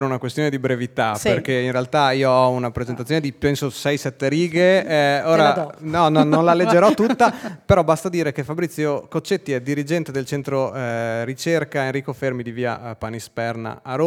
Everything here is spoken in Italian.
una questione di brevità, Sì. perché in realtà io ho una presentazione di penso 6-7 righe, ora do. no, non la leggerò tutta, però basta dire che Fabrizio Coccetti è dirigente del centro ricerca Enrico Fermi di via Panisperna a Roma.